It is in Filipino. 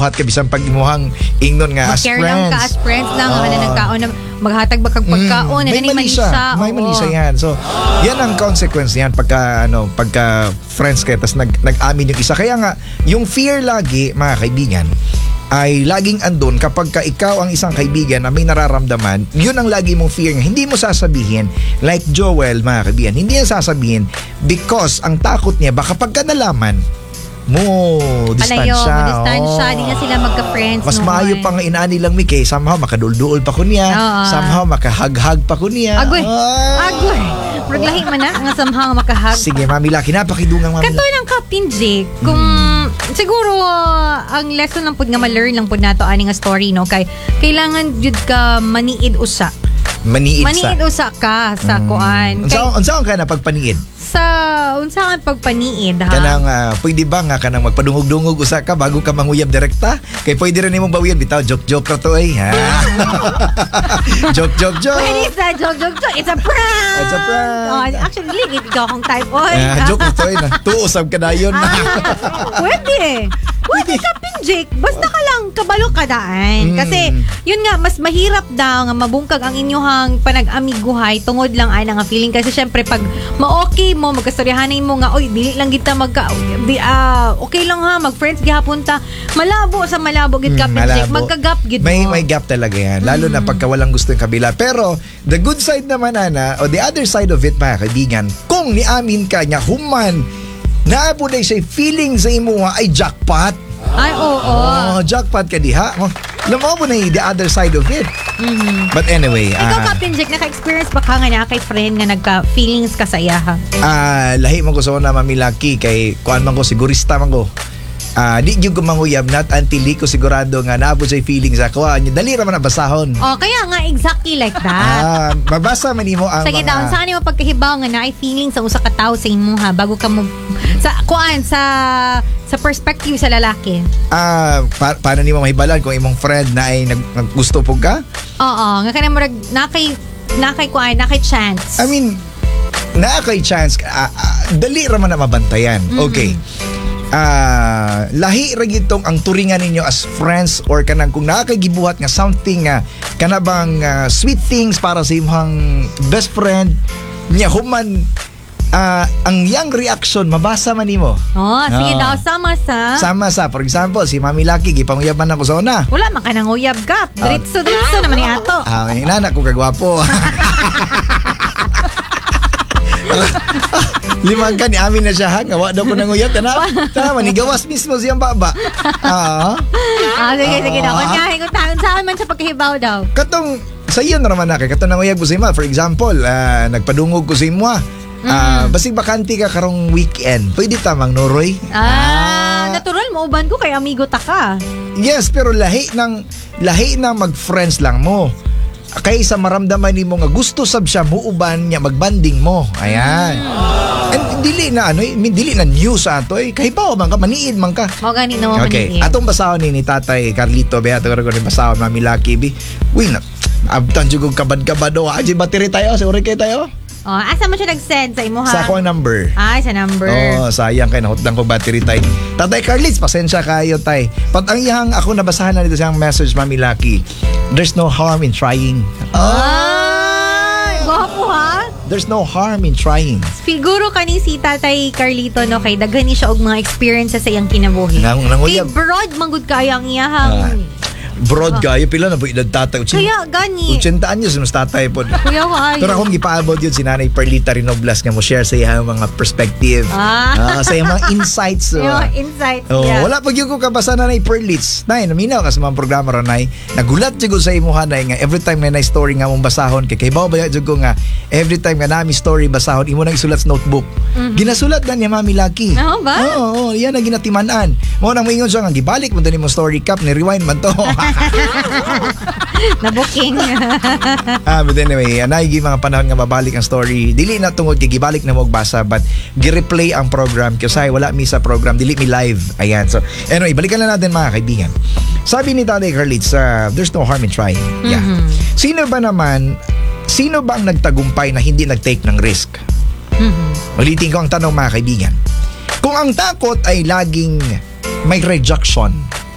buhat ka bisan pag imuhang ingnon nga as Mag-care lang friends. ka as friends lang. Nagkaon na maghatag ba kag pagkaon. May mali siya. May mali siya yan. So, yan ang consequence niyan pagka friends kayo tapos nag-amin yung isa. Kaya nga, yung fear lagi, mga kaibigan, ay laging andun kapag ka ikaw ang isang kaibigan na may nararamdaman, yun ang lagi mong fear nga. Hindi mo sasabihin, like Joel, mga kaibigan, hindi niya sasabihin because ang takot niya, baka pagka nalaman, distansya. Di na sila magka-friends. Mas maayo pa nga inaani lang Mike, somehow makadulduol pa ko niya, somehow makahag-hag pa ko niya. Agoy. Maglahi man na ang somehow makahag. Sige, Mami Lucky, napakidungang Mami Lucky. Kato ng Captain Jake, kung siguro ang lesson lang pud nga ma-learn lang pud nato ani nga story no kay kailangan jud ka maniid usa. Maniid usa ka sa kuan. Unsa ka na pagpaniid? Sa unsa ang pagpaniid ha? Kanang pwede ba nga kanang magpadungog-dungog usa ka bago ka manguyab direkta? Kay pwede rin imong bawian bitaw joke ra to ha. joke. Pwede sa joke. It's a prank. It's a prank. Oh, actually ligid ikaw kung type joke to na. Tuusab ka dayon. Pwede Captain Jake, basta ka lang kabalo ka daan. Kasi yun nga mas mahirap daw nga mabungkag ang inyong panag-amiguhay tungod lang ay nga feeling kasi syempre pag ma-okay mo magkastoryahanin mo nga oy dili lang kita okay lang ha mag-friends gihapon ta malabo gid Captain Jake magka-gap gid mo. May gap talaga yan lalo na pagka walang gusto yung kabila. Pero the good side naman o the other side of it mga kaibigan, kung niamin ka niya human naapo na siya feeling sa imo ay jackpot. Ay, oo. Jackpot ka diha. Lamaw mo na the other side of it. But anyway. Ikaw, Captain Jack, naka-experience ba ka nga na kay friend nga nagka-feelings ka sa iya ha? Lahi man ko sa una, Mami Lucky, kay kuan man ko, sigurista man ko. Di yung kumanguyab not until di ko sigurado nga naabot sa feelings ako. Dali raman na basahon. Kaya nga exactly like that. Mabasa man nimo ang sige daw, saan nimo pagkahibaw nga na ay feelings sa usa ka tawo sa imo ha bago ka mo sa perspective sa lalaki. Paano nimo mahibalan kung imong friend na ay naggusto pug ka? Oo, nga kanang murag nakay chance. I mean, nakay chance dali raman na mabantayan. Okay. Lahi ra gitong ang turingan ninyo as friends or kanang kung nakakagibuhat nga something nga kanabang sweet things para sa imong best friend niya human ang young reaction mabasa man nimo. Sige daw sama sa for example si Mami Lucky gipanguyaban ako sa una. Wala man ka nang uyab gap. Diretso naman ni ato. Inanak ko kagwapo. Limang ka ni amin na siya ngawa daw ko nanguyab tama manigawas mismo siyang baba. Sige daw kung taon saan man sa pagkahibaw daw katong sa iyo naman na kay katong nanguyab ko sa imo for example nagpadungog ko sa imo basig bakanti ka karong weekend pwede tamang Noroy natural mo uban ko kay amigo ta ka. Yes pero lahi ng mag-friends lang mo kaysa maramdaman nimo nga gusto sab siya muuban niya magbanding mo. Ayan. And dili na news ato kahibaw man ka maniid man ka. Mao gani no okay. Atong basahon ni Tatay Carlito beato ko ni basahon Mami Lucky bi. Uy na abtan jud kabad-kabad aji battery tayo siguro kay tayo. Asa mo siya nag-send sa imo ha? Sa akong number. Sa number. Sayang kay nahutdan ko battery tay. Tatay Carlitz, pasensya kayo tay. Pat ang iyang ako nabasahan na dito siyang message Mami Lucky. There's no harm in trying. Gwapo ha? There's no harm in trying. Siguro kani si Tatay Carlito no kay daghan ni siya og mga experiences sa iyang kinabuhi. Kay broad manggod kaya ang iyang broad kayo pila na po edad tatay. Kaya gani 80 anyos mas tatay po. Kuya ko pero akong gipaabot yun si Nanay Perlita Rinoblas nga mo share sa iyang mga perspective sa iyang mga insights. Wala pag yung ko kabasa Nanay Perlitz Nay naminaw ka sa mga programa ron Nay nagulat jud sa imo Nay nga every time na story nga mong basahon kay bawo ba jud ko nga every time nga nami story basahon imo nang isulat sa notebook. Ginasulat na niya Mami Lucky. Ba? Oo, yan ang ginatimanan. Mo nang moingon siya nga gibalik mo mo story cap ni rewind man to. Na-booking. But anyway, naigi mga panahon nga mabalik ang story. Dili na tungod kay gibalik na mo basa but gi-replay ang program kasi wala mi sa program, dili mi live. Ayan. So, anyway, balikan na natin mga kaibigan. Sabi ni Tatay Carlitz, there's no harm in trying. Yeah. Sino ba ang nagtagumpay na hindi nag-take ng risk? Ulitin ko ang tanong mga kaibigan. Kung ang takot ay laging may rejection,